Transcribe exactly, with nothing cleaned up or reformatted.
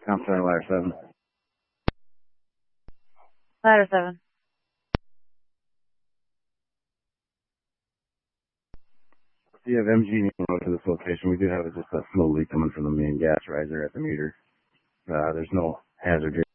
I'm sorry, ladder seven. Ladder seven. Do you have M G needing to go to this location? We do have just a slow leak coming from the main gas riser at the meter. Uh, there's no hazard here.